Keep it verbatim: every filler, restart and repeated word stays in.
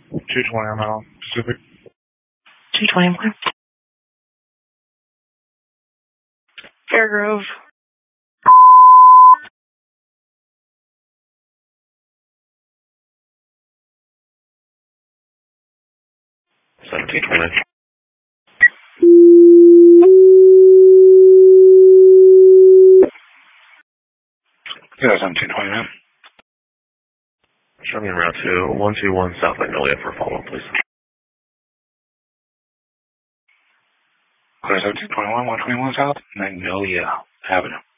two twenty on Mile Pacific. two twenty-one. Fairgrove. seventeen twenty. Yeah, seventeen twenty, man. Show me en route to one two one South Magnolia for follow-up, please. Clear seventeen twenty-one, one twenty-one South Magnolia Avenue.